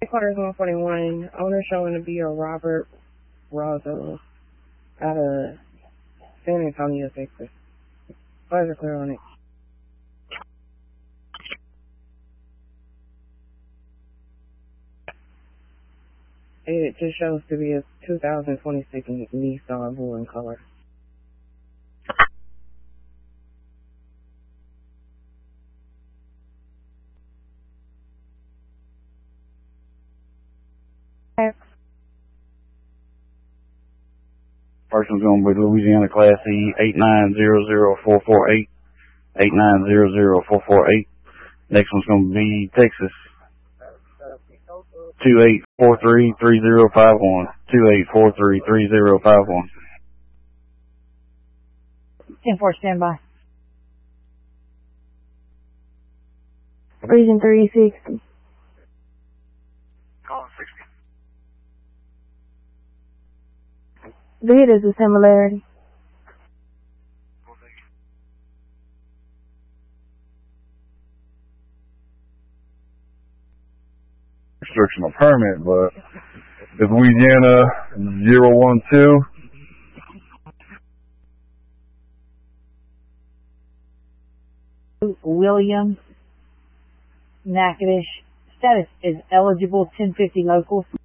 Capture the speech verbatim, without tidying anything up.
Headquarters one forty-one, owner showing to be a Robert Rozzo out of San Antonio, Texas. Pleasure clear on it. It just shows to be a two thousand twenty-six Nissan blue in color. Person's going to be Louisiana Class E eight nine zero zero four four eight. eight nine zero zero four four eight. Next one's going to be Texas. two eight four three three zero five one. two eight four three three zero five one. ten four, standby. Region three sixty. Call sixty. The hit is a similarity. Restriction of permit, but it's Louisiana zero one two. William Natchitoches. Status is eligible, ten fifty local.